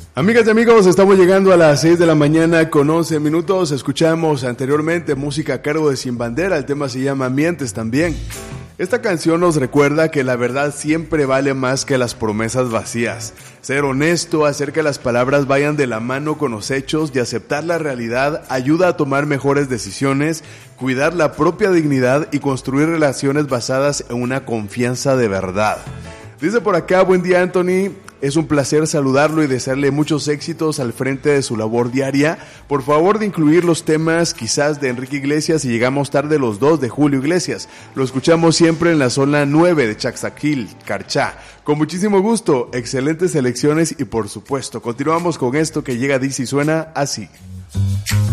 Amigas y amigos, estamos llegando a las 6 de la mañana con 11 minutos. Escuchamos anteriormente música a cargo de Sin Bandera. El tema se llama Mientes también. Esta canción nos recuerda que la verdad siempre vale más que las promesas vacías. Ser honesto, hacer que las palabras vayan de la mano con los hechos y aceptar la realidad ayuda a tomar mejores decisiones, cuidar la propia dignidad y construir relaciones basadas en una confianza de verdad. Dice por acá, buen día Anthony, es un placer saludarlo y desearle muchos éxitos al frente de su labor diaria. Por favor de incluir los temas quizás de Enrique Iglesias y llegamos tarde los dos de Julio Iglesias. Lo escuchamos siempre en la zona 9 de Chaxaquil, Carchá. Con muchísimo gusto, excelentes selecciones y por supuesto, continuamos con esto que llega, dice y suena así.